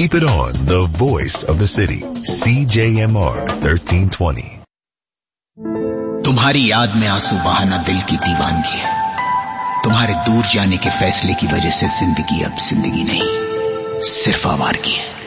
Keep it on the voice of the city, CJMR 1320. तुम्हारी याद में आंसू बहाना दिल की दीवानगी है। तुम्हारे दूर जाने के फैसले की वजह से जिंदगी अब जिंदगी नहीं, सिर्फ आवारगी है।